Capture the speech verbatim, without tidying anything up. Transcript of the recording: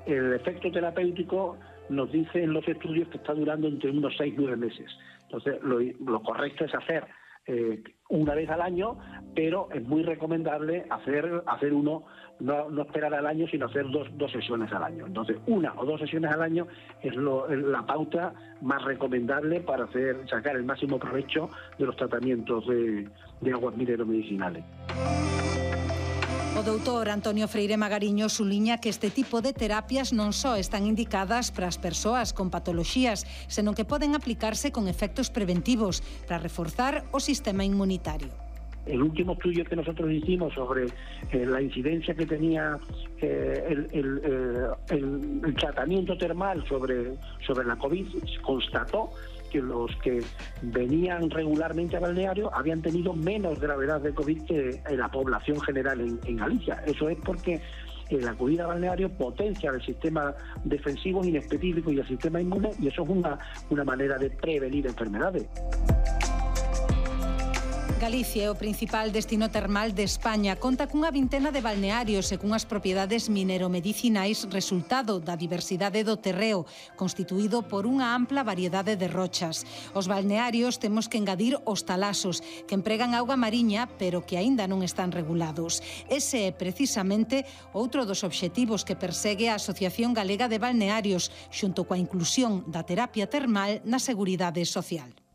el efecto terapéutico nos dicen los estudios que está durando entre unos seis y nueve meses. Entonces, lo, lo correcto es hacer eh, una vez al año, pero es muy recomendable hacer hacer uno, no, no esperar al año, sino hacer dos, dos sesiones al año. Entonces, una o dos sesiones al año es, lo, es la pauta más recomendable para hacer sacar el máximo provecho de los tratamientos de, de aguas mineromedicinales. O doutor Antonio Freire Magariño suliña que este tipo de terapias non só están indicadas para as persoas con patoloxías, senón que poden aplicarse con efectos preventivos para reforzar o sistema inmunitario. El último estudio que nosotros hicimos sobre eh, la incidencia que tenía eh, el, el, eh, el, el tratamiento termal sobre, sobre la COVID constató que los que venían regularmente a balneario habían tenido menos gravedad de COVID que en la población general en, en Galicia. Eso es porque el acudir a balneario potencia el sistema defensivo inespecífico y el sistema inmune, y eso es una, una manera de prevenir enfermedades. Galicia é o principal destino termal de España. Conta cunha vintena de balnearios e cunhas propiedades mineromedicinais resultado da diversidade do terreo, constituído por unha ampla variedade de rochas. Os balnearios temos que engadir os talasos, que empregan auga mariña, pero que aínda non están regulados. Ese é precisamente outro dos obxectivos que persegue a Asociación Galega de Balnearios, xunto coa inclusión da terapia termal na Seguridade Social.